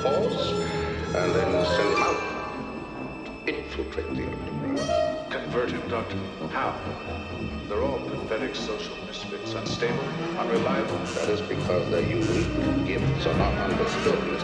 cause, and then send him out to infiltrate the underground. Convert him, Doctor. How? They're all pathetic social misfits, unstable, unreliable. That is because their unique gifts are not understood, Mr.